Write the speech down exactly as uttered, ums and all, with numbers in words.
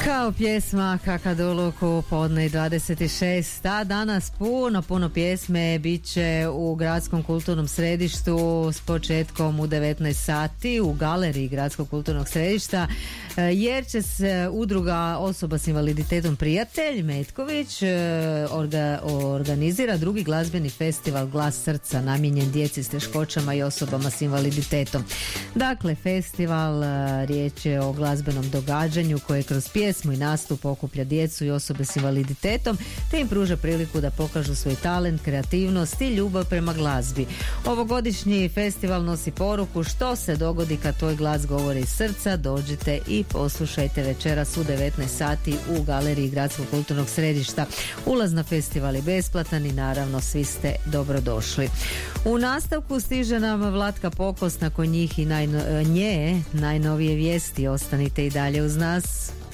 Kao pjesma Kakaduluku podne dvadeset šest, a danas puno, puno pjesme bit će u Gradskom kulturnom središtu s početkom u devetnaest sati u galeriji Gradskog kulturnog središta, jer će se udruga osoba s invaliditetom Prijatelj Metković orga, organizira drugi glazbeni festival Glas srca namijenjen djeci s teškoćama i osobama s invaliditetom. Dakle, festival, riječ je o glazbenom događanju koje kroz pjesmu i nastup okuplja djecu i osobe s invaliditetom te im pruža priliku da pokažu svoj talent, kreativnost i ljubav prema glazbi. Ovogodišnji festival nosi poruku što se dogodi kad tvoj glas govori iz srca. Dođite i poslušajte večeras u devetnaest sati u galeriji Gradskog kulturnog središta. Ulaz na festival je besplatan i naravno svi ste dobrodošli. U nastavku stiže nam Vlatka Pokos, nakon njih i najno, nje najnovije vijesti. Ostanite i dalje uz nas.